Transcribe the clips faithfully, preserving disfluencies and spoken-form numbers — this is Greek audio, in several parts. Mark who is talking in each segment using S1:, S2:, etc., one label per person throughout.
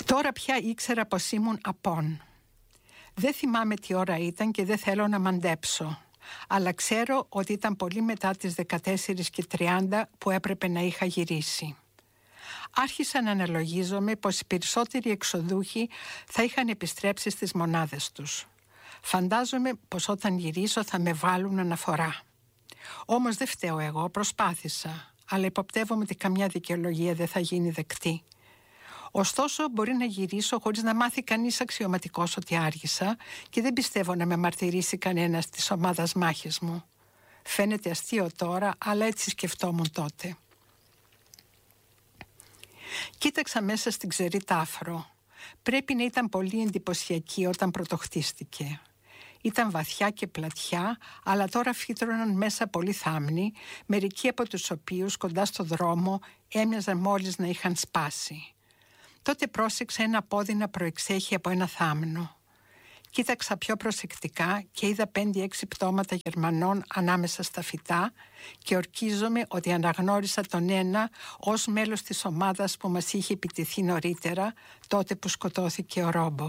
S1: Τώρα πια ήξερα πως ήμουν απόν. Δεν θυμάμαι τι ώρα ήταν και δεν θέλω να μαντέψω, αλλά ξέρω ότι ήταν πολύ μετά τις δεκατέσσερις και τριάντα που έπρεπε να είχα γυρίσει. Άρχισα να αναλογίζομαι πως οι περισσότεροι εξοδούχοι θα είχαν επιστρέψει στις μονάδες τους. Φαντάζομαι πως όταν γυρίσω θα με βάλουν αναφορά. Όμως δεν φταίω εγώ, προσπάθησα, αλλά υποπτεύομαι ότι καμιά δικαιολογία δεν θα γίνει δεκτή. Ωστόσο μπορεί να γυρίσω χωρίς να μάθει κανείς αξιωματικός ότι άργησα και δεν πιστεύω να με μαρτυρήσει κανένας της ομάδας μάχης μου. Φαίνεται αστείο τώρα, αλλά έτσι σκεφτόμουν τότε. Κοίταξα μέσα στην ξερή Τάφρο. Πρέπει να ήταν πολύ εντυπωσιακή όταν πρωτοχτίστηκε. Ήταν βαθιά και πλατιά, αλλά τώρα φύτρωναν μέσα πολλοί θάμνοι, μερικοί από τους οποίους κοντά στο δρόμο έμοιαζαν μόλις να είχαν σπάσει. Τότε πρόσεξα ένα πόδι να προεξέχει από ένα θάμνο. Κοίταξα πιο προσεκτικά και είδα πέντε-έξι πτώματα Γερμανών ανάμεσα στα φυτά και ορκίζομαι ότι αναγνώρισα τον ένα ως μέλος της ομάδας που μας είχε επιτεθεί νωρίτερα, τότε που σκοτώθηκε ο Ρόμπο.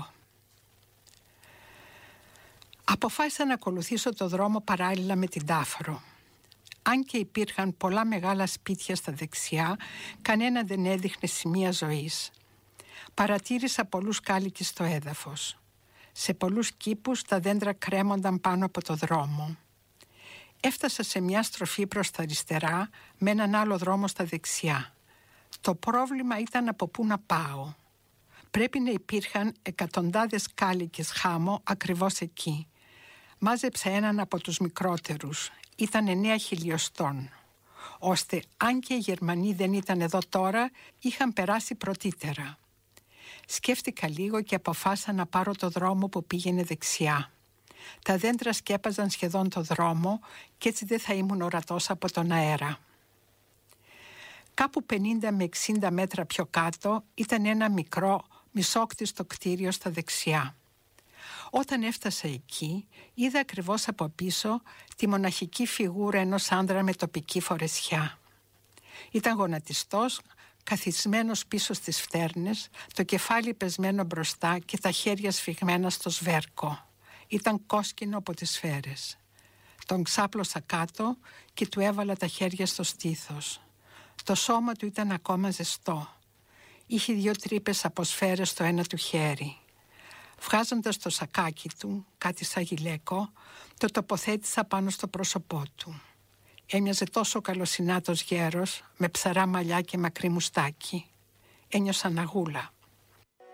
S1: Αποφάσισα να ακολουθήσω το δρόμο παράλληλα με την Τάφρο. Αν και υπήρχαν πολλά μεγάλα σπίτια στα δεξιά, κανένα δεν έδειχνε σημεία ζωής. Παρατήρησα πολλούς κάλικες στο έδαφος. Σε πολλούς κήπους τα δέντρα κρέμονταν πάνω από το δρόμο. Έφτασα σε μια στροφή προς τα αριστερά με έναν άλλο δρόμο στα δεξιά. Το πρόβλημα ήταν από πού να πάω. Πρέπει να υπήρχαν εκατοντάδες κάλικες χάμω ακριβώς εκεί. Μάζεψα έναν από τους μικρότερους. Ήταν εννέα χιλιοστών. Ώστε αν και οι Γερμανοί δεν ήταν εδώ τώρα, είχαν περάσει πρωτήτερα. Σκέφτηκα λίγο και αποφάσισα να πάρω το δρόμο που πήγαινε δεξιά. Τα δέντρα σκέπαζαν σχεδόν το δρόμο και έτσι δεν θα ήμουν ορατός από τον αέρα. Κάπου πενήντα με εξήντα μέτρα πιο κάτω ήταν ένα μικρό μισόκτιστο κτίριο στα δεξιά. Όταν έφτασα εκεί, είδα ακριβώς από πίσω τη μοναχική φιγούρα ενός άντρα με τοπική φορεσιά. Ήταν γονατιστός, καθισμένος πίσω στις φτέρνες, το κεφάλι πεσμένο μπροστά και τα χέρια σφιγμένα στο σβέρκο. Ήταν κόσκινο από τις σφαίρες. Τον ξάπλωσα κάτω και του έβαλα τα χέρια στο στήθος. Το σώμα του ήταν ακόμα ζεστό. Είχε δύο τρύπες από σφαίρες στο ένα του χέρι. Βγάζοντας το σακάκι του, κάτι σαν γυλαίκο, το τοποθέτησα πάνω στο πρόσωπό του. Έμοιαζε τόσο καλοσυνάτος γέρος, με ψαρά μαλλιά και μακρύ μουστάκι. Ένιωσα ναγούλα.